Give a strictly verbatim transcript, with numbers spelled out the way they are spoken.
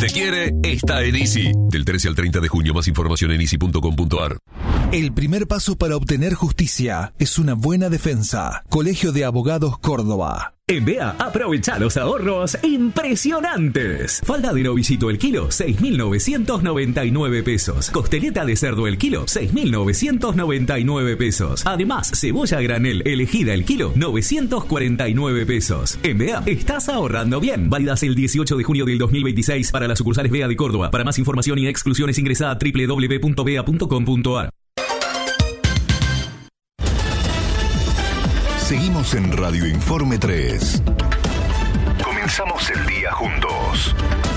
te quiere, está en Easy. Del trece al treinta de junio, más información en easy punto com punto a r. El primer paso para obtener justicia es una buena defensa. Colegio de Abogados Córdoba. En B A, aprovecha los ahorros impresionantes. Falda de novillito el kilo, seis mil novecientos noventa y nueve pesos. Costeleta de cerdo el kilo, seis mil novecientos noventa y nueve pesos. Además, cebolla a granel elegida el kilo, novecientos cuarenta y nueve pesos. En B A, estás ahorrando bien. Válidas el dieciocho de junio del dos mil veintiséis para las sucursales B A de Córdoba. Para más información y exclusiones ingresa a doble u doble u doble u punto b a punto com punto a r. Seguimos en Radio Informe tres. Comenzamos el día juntos.